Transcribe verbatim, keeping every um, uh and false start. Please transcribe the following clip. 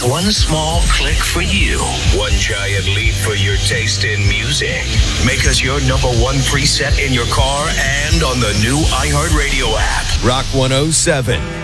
One small click for you. One giant leap for your taste in music. Make us your number one preset in your car and on the new iHeartRadio app. Rock one oh seven.